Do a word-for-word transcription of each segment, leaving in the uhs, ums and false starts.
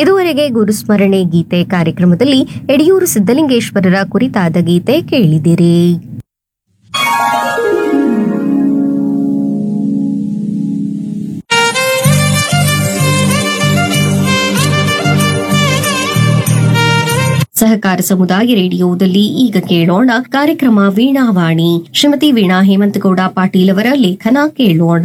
ಇದುವರೆಗೆ ಗುರುಸ್ಮರಣೆ ಗೀತೆ ಕಾರ್ಯಕ್ರಮದಲ್ಲಿ ಯಡಿಯೂರು ಸಿದ್ದಲಿಂಗೇಶ್ವರರ ಕುರಿತಾದ ಗೀತೆ ಕೇಳಿದಿರಿ. ಸಹಕಾರ ಸಮುದಾಯ ರೇಡಿಯೋದಲ್ಲಿ ಈಗ ಕೇಳೋಣ ಕಾರ್ಯಕ್ರಮ ವೀಣಾವಾಣಿ. ಶ್ರೀಮತಿ ವೀಣಾ ಹೇಮಂತಗೌಡ ಪಾಟೀಲ್ ಅವರ ಲೇಖನ ಕೇಳೋಣ.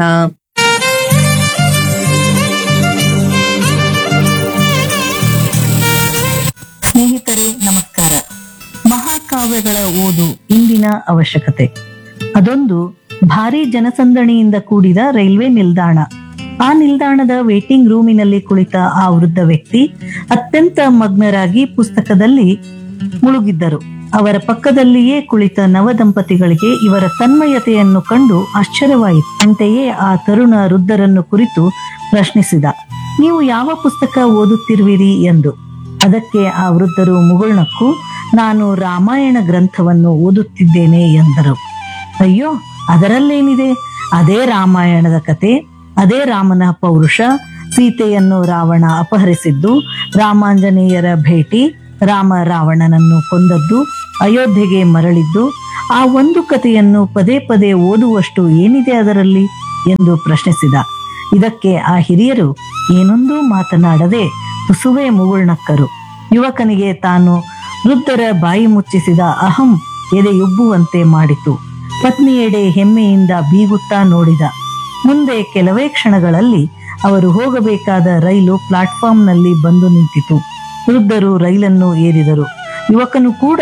ಸ್ನೇಹಿತರೆ ನಮಸ್ಕಾರ. ಮಹಾಕಾವ್ಯಗಳ ಓದು ಇಂದಿನ ಅವಶ್ಯಕತೆ. ಅದೊಂದು ಭಾರೀ ಜನಸಂದಣಿಯಿಂದ ಕೂಡಿದ ರೈಲ್ವೆ ನಿಲ್ದಾಣ. ಆ ನಿಲ್ದಾಣದ ವೇಟಿಂಗ್ ರೂಮಿನಲ್ಲಿ ಕುಳಿತ ಆ ವೃದ್ಧ ವ್ಯಕ್ತಿ ಅತ್ಯಂತ ಮಗ್ನರಾಗಿ ಪುಸ್ತಕದಲ್ಲಿ ಮುಳುಗಿದ್ದರು. ಅವರ ಪಕ್ಕದಲ್ಲಿಯೇ ಕುಳಿತ ನವ ದಂಪತಿಗಳಿಗೆ ಇವರ ತನ್ಮಯತೆಯನ್ನು ಕಂಡು ಆಶ್ಚರ್ಯವಾಯಿತು. ಅಂತೆಯೇ ಆ ತರುಣ ವೃದ್ಧರನ್ನು ಕುರಿತು ಪ್ರಶ್ನಿಸಿದ, ನೀವು ಯಾವ ಪುಸ್ತಕ ಓದುತ್ತಿರುವಿರಿ ಎಂದು. ಅದಕ್ಕೆ ಆ ವೃದ್ಧರು ಮುಗುಳ್ನಕ್ಕು, ನಾನು ರಾಮಾಯಣ ಗ್ರಂಥವನ್ನು ಓದುತ್ತಿದ್ದೇನೆ ಎಂದರು. ಅಯ್ಯೋ, ಅದರಲ್ಲೇನಿದೆ? ಅದೇ ರಾಮಾಯಣದ ಕತೆ, ಅದೇ ರಾಮನ ಪೌರುಷ, ಸೀತೆಯನ್ನು ರಾವಣ ಅಪಹರಿಸಿದ್ದು, ರಾಮಾಂಜನೇಯರ ಭೇಟಿ, ರಾಮ ರಾವಣನನ್ನು ಕೊಂದದ್ದು, ಅಯೋಧ್ಯೆಗೆ ಮರಳಿದ್ದು, ಆ ಒಂದು ಕಥೆಯನ್ನು ಪದೇ ಪದೇ ಓದುವಷ್ಟು ಏನಿದೆ ಅದರಲ್ಲಿ ಎಂದು ಪ್ರಶ್ನಿಸಿದ. ಇದಕ್ಕೆ ಆ ಹಿರಿಯರು ಏನೊಂದೂ ಮಾತನಾಡದೆ ತುಸುವೆ ಮುಗುಳ್ನಕ್ಕರು. ಯುವಕನಿಗೆ ತಾನು ವೃದ್ಧರ ಬಾಯಿ ಮುಚ್ಚಿಸಿದ ಅಹಂ ಎದೆಯುಬ್ಬುವಂತೆ ಮಾಡಿತು. ಪತ್ನಿಯೆಡೆ ಹೆಮ್ಮೆಯಿಂದ ಬೀಗುತ್ತಾ ನೋಡಿದ. ಮುಂದೆ ಕೆಲವೇ ಕ್ಷಣಗಳಲ್ಲಿ ಅವರು ಹೋಗಬೇಕಾದ ರೈಲು ಪ್ಲಾಟ್ಫಾರ್ಮ್ನಲ್ಲಿ ಬಂದು ನಿಂತಿತು. ವೃದ್ಧರು ರೈಲನ್ನು ಏರಿದರು. ಯುವಕನು ಕೂಡ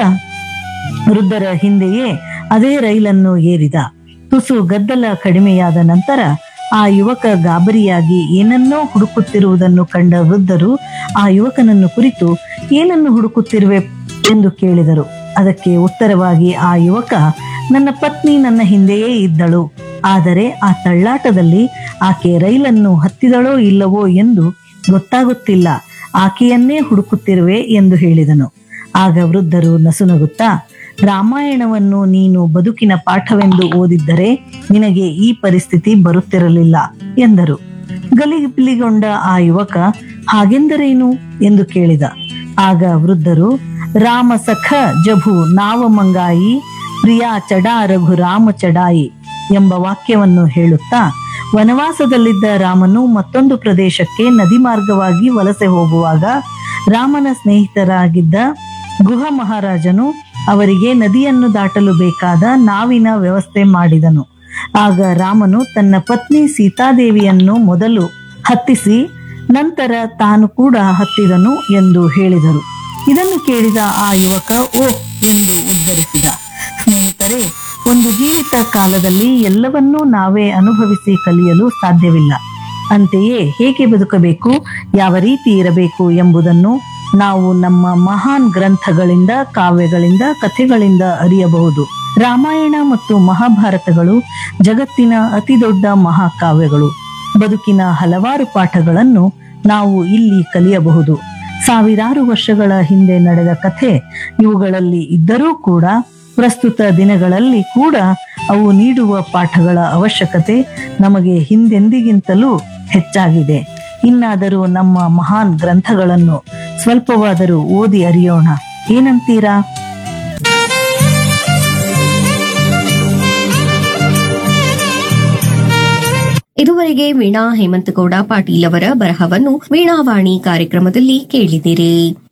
ವೃದ್ಧರ ಹಿಂದೆಯೇ ಅದೇ ರೈಲನ್ನು ಏರಿದ. ತುಸು ಗದ್ದಲ ಕಡಿಮೆಯಾದ ನಂತರ ಆ ಯುವಕ ಗಾಬರಿಯಾಗಿ ಏನನ್ನೋ ಹುಡುಕುತ್ತಿರುವುದನ್ನು ಕಂಡ ವೃದ್ಧರು ಆ ಯುವಕನನ್ನು ಕುರಿತು ಏನನ್ನು ಹುಡುಕುತ್ತಿರುವೆ ಎಂದು ಕೇಳಿದರು. ಅದಕ್ಕೆ ಉತ್ತರವಾಗಿ ಆ ಯುವಕ, ನನ್ನ ಪತ್ನಿ ನನ್ನ ಹಿಂದೆಯೇ ಇದ್ದಳು, ಆದರೆ ಆ ತಳ್ಳಾಟದಲ್ಲಿ ಆಕೆ ರೈಲನ್ನು ಹತ್ತಿದಳೋ ಇಲ್ಲವೋ ಎಂದು ಗೊತ್ತಾಗುತ್ತಿಲ್ಲ, ಆಕೆಯನ್ನೇ ಹುಡುಕುತ್ತಿರುವೆ ಎಂದು ಹೇಳಿದನು. ಆಗ ವೃದ್ಧರು ನಸುನಗುತ್ತಾ, ರಾಮಾಯಣವನ್ನು ನೀನು ಬದುಕಿನ ಪಾಠವೆಂದು ಓದಿದ್ದರೆ ನಿನಗೆ ಈ ಪರಿಸ್ಥಿತಿ ಬರುತ್ತಿರಲಿಲ್ಲ ಎಂದರು. ಗಲಿಬಿಲಿಗೊಂಡ ಆ ಯುವಕ, ಹಾಗೆಂದರೇನು ಎಂದು ಕೇಳಿದ. ಆಗ ವೃದ್ಧರು, ರಾಮ ಸಖ ಜಭು ನಾವ ಮಂಗಾಯಿ ಪ್ರಿಯಾ ಚಡಾ ರಘು ರಾಮ ಚಡಾಯಿ ಎಂಬ ವಾಕ್ಯವನ್ನು ಹೇಳುತ್ತಾ, ವನವಾಸದಲ್ಲಿದ್ದ ರಾಮನು ಮತ್ತೊಂದು ಪ್ರದೇಶಕ್ಕೆ ನದಿ ಮಾರ್ಗವಾಗಿ ವಲಸೆ ಹೋಗುವಾಗ ರಾಮನ ಸ್ನೇಹಿತರಾಗಿದ್ದ ಗುಹ ಮಹಾರಾಜನು ಅವರಿಗೆ ನದಿಯನ್ನು ದಾಟಲು ಬೇಕಾದ ನಾವಿನ ವ್ಯವಸ್ಥೆ ಮಾಡಿದನು. ಆಗ ರಾಮನು ತನ್ನ ಪತ್ನಿ ಸೀತಾದೇವಿಯನ್ನು ಮೊದಲು ಹತ್ತಿಸಿ ನಂತರ ತಾನು ಕೂಡ ಹತ್ತಿದನು ಎಂದು ಹೇಳಿದರು. ಇದನ್ನು ಕೇಳಿದ ಆ ಯುವಕ ಓ ಎಂದು ಉದ್ಧರಿಸಿದ. ಸ್ನೇಹಿತರೆ, ಒಂದು ಜೀವಿತ ಕಾಲದಲ್ಲಿ ಎಲ್ಲವನ್ನೂ ನಾವೇ ಅನುಭವಿಸಿ ಕಲಿಯಲು ಸಾಧ್ಯವಿಲ್ಲ. ಅಂತೆಯೇ ಹೇಗೆ ಬದುಕಬೇಕು, ಯಾವ ರೀತಿ ಇರಬೇಕು ಎಂಬುದನ್ನು ನಾವು ನಮ್ಮ ಮಹಾನ್ ಗ್ರಂಥಗಳಿಂದ, ಕಾವ್ಯಗಳಿಂದ, ಕಥೆಗಳಿಂದ ಅರಿಯಬಹುದು. ರಾಮಾಯಣ ಮತ್ತು ಮಹಾಭಾರತಗಳು ಜಗತ್ತಿನ ಅತಿ ದೊಡ್ಡ ಮಹಾಕಾವ್ಯಗಳು. ಬದುಕಿನ ಹಲವಾರು ಪಾಠಗಳನ್ನು ನಾವು ಇಲ್ಲಿ ಕಲಿಯಬಹುದು. ಸಾವಿರಾರು ವರ್ಷಗಳ ಹಿಂದೆ ನಡೆದ ಕಥೆ ಇವುಗಳಲ್ಲಿ ಇದ್ದರೂ ಕೂಡ ಪ್ರಸ್ತುತ ದಿನಗಳಲ್ಲಿ ಕೂಡ ಅವು ನೀಡುವ ಪಾಠಗಳ ಅವಶ್ಯಕತೆ ನಮಗೆ ಹಿಂದೆಂದಿಗಿಂತಲೂ ಹೆಚ್ಚಾಗಿದೆ. ಇನ್ನಾದರೂ ನಮ್ಮ ಮಹಾನ್ ಗ್ರಂಥಗಳನ್ನು ಸ್ವಲ್ಪವಾದರೂ ಓದಿ ಅರಿಯೋಣ. ಏನಂತೀರಾ? ಇದುವರೆಗೆ ವೀಣಾ ಹೇಮಂತಗೌಡ ಪಾಟೀಲ್ ಅವರ ಬರಹವನ್ನು ವೀಣಾವಾಣಿ ಕಾರ್ಯಕ್ರಮದಲ್ಲಿ ಕೇಳಿದಿರಿ.